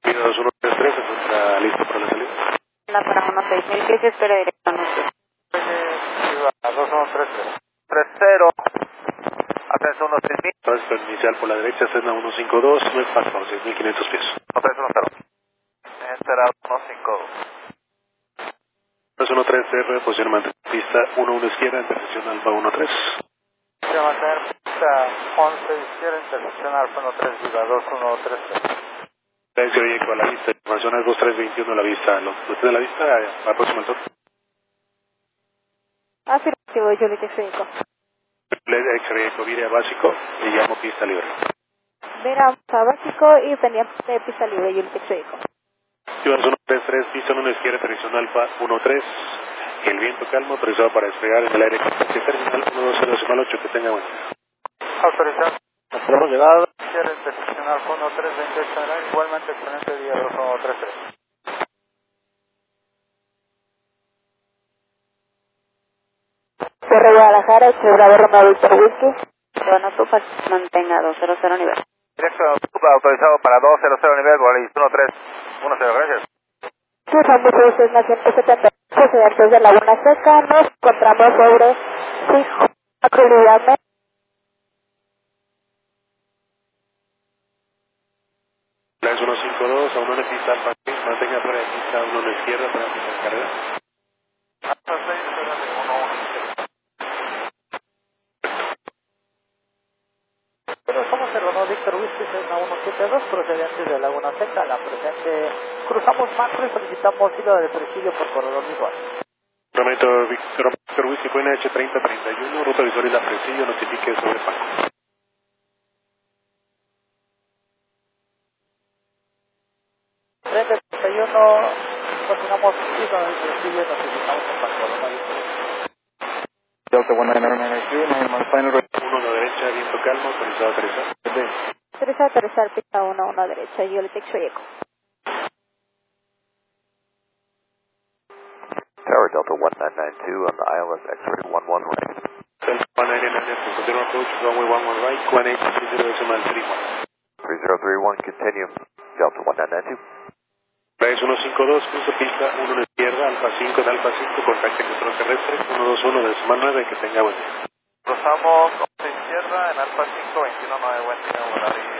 2133 se encuentra listo para la salida. La para 16.000, que se espera directamente. A 2133. 30. Atención 16.000. Tránsito inicial por la derecha, Cessna 152, no es paso, 6.500 pies. 310. Enter a 152. 313R, posicionamiento pista 11 izquierda, intersección Alfa 13. Se va a mantener pista 11 izquierda, intersección Alfa 13, Viva 2133. Silencio Viejo a la vista, información es 2321 a la vista. ¿Lo tiene a la vista? Aproxima el toque. Afirmativo, Juliet X-Ray. X-Ray Vira básico y llamo pista libre. Vera a básico y pendiente de pista libre, Juliet X-Ray. Chivas 133, pista 1 izquierda, dirección Alfa 13. El viento calmo, autorizado para despegar en el aire. Terminal 120.8, que tenga buen día. Autorizado. Tenemos llegado. Izquierda, intersección Alfa 13, 28 en el aire. Igualmente, excelente día 2133. Torre Guadalajara, Bravo Romeo Víctor Whisky. Bueno, tú mantenga 200 nivel. Directo autorizado para 200 nivel, Bolis 1310, gracias. Sus ambos Cessna 170, procedentes de Laguna Seca, nos encontramos sobre Acrolidame. La 152, a uno en pista Alfa 6, mantenga fuera de pista 1 a la izquierda para empezar carrera. Hasta 6, 1 Pero estamos en Ronald Víctor Whisky, Cessna 172, procedentes de Laguna Seca. La presente cruzamos macro y solicitamos hilo de presidio por corredor visual. Prometo Víctor Whisky, fue en H3031, ruta visual y la presidio, notifique sobre Paco. 3031, continuamos hilo de presidio, notificamos por Paco. Delta 1992, 9 months final rate. 1 a la derecha, viento calmo, autorizado a aterrizar. Autoriza a aterrizar pista 1 derecha, Juliet X-Ray. Tower Delta 1992 on the ILS X-ray 11 right. Delta 199, continue approach, runway 11 right, 1830.31. 3031, continue. Delta 1992. País 152, cruzo pista 1 a la izquierda, Alfa 5 en Alfa 5, contacte control terrestre, 121 de Suma 9, que tenga buen día. Cruzamos 11 izquierda en Alfa 5, 21 9, buen día,